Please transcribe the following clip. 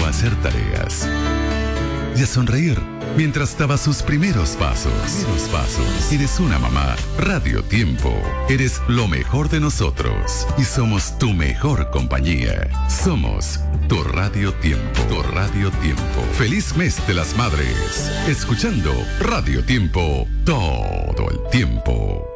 a hacer tareas y a sonreír mientras daba sus primeros pasos. Eres una mamá. Radio Tiempo. Eres lo mejor de nosotros y somos tu mejor compañía. Somos tu Radio Tiempo. Tu Radio Tiempo. Feliz mes de las madres. Escuchando Radio Tiempo todo el tiempo.